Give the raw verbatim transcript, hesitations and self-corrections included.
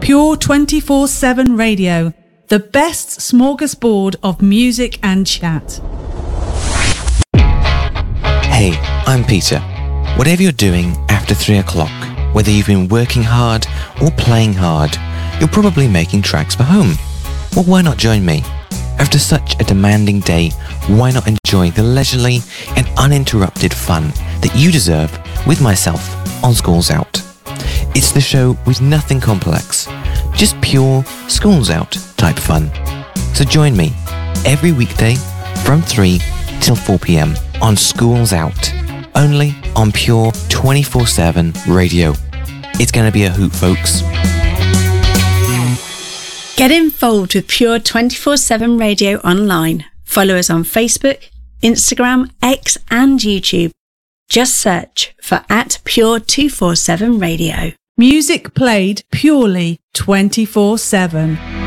Pure twenty-four seven Radio, the best smorgasbord of music and chat. Hey, I'm Peter. Whatever you're doing after three o'clock, whether you've been working hard or playing hard, you're probably making tracks for home. Well, why not join me? After such a demanding day, why not enjoy the leisurely and uninterrupted fun that you deserve with myself on Schools Out? It's the show with nothing complex, just pure Schools Out type fun. So join me every weekday from three till four p.m. on Schools Out, only on Pure twenty-four seven Radio. It's going to be a hoot, folks. Get involved with Pure twenty-four seven Radio online. Follow us on Facebook, Instagram, X and YouTube. Just search for at Pure two forty-seven Radio. Music played purely twenty-four seven.